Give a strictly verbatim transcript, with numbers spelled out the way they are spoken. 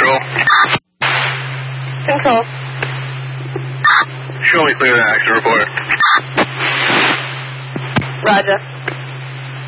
control. Control. Show me clear the action report. Roger.